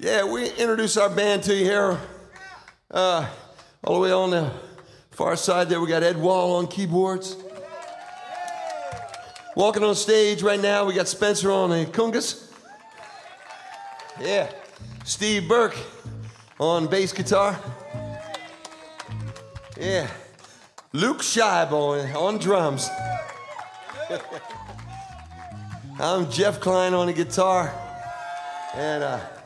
Yeah, we introduce our band to you here. All the way on the far side there, we got Ed Wall on keyboards. Walking on stage right now, we got Spencer on the congas. Yeah, Steve Burke on bass guitar. Yeah, Luke Scheibe on drums. I'm Jeff Klein on the guitar. And